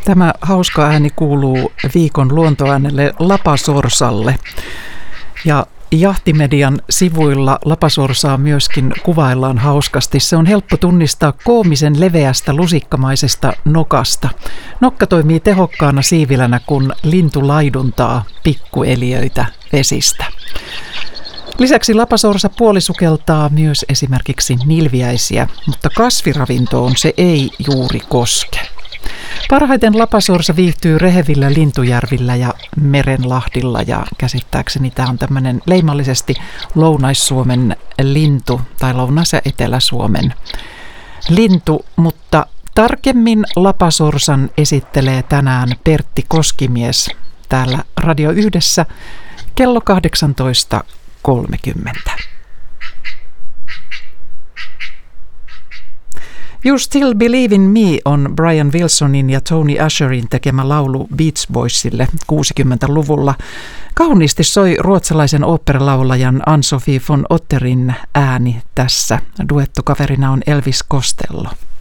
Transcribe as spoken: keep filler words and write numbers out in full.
Tämä hauska ääni kuuluu viikon luontoäänelle lapasorsalle. Ja Jahtimedian sivuilla lapasorsaa myöskin kuvaillaan hauskasti. Se on helppo tunnistaa koomisen leveästä lusikkamaisesta nokasta. Nokka toimii tehokkaana siivilänä, kun lintu laiduntaa pikkueliöitä vesistä. Lisäksi lapasorsa puolisukeltaa myös esimerkiksi nilviäisiä, mutta kasviravintoon se ei juuri koske. Parhaiten lapasorsa viihtyy rehevillä lintujärvillä ja merenlahdilla, ja käsittääkseni tämä on tämmöinen leimallisesti Lounais-Suomen lintu tai Lounais- ja Etelä-Suomen lintu, mutta tarkemmin lapasorsan esittelee tänään Pertti Koskimies täällä Radio Yhdessä kello kahdeksantoista kolmekymmentä. You Still Believe in Me on Brian Wilsonin ja Tony Asherin tekemä laulu Beach Boysille kuusikymmentäluvulla. Kauniisti soi ruotsalaisen oopperalaulajan Ann-Sofie von Otterin ääni tässä. Duettokaverina on Elvis Costello.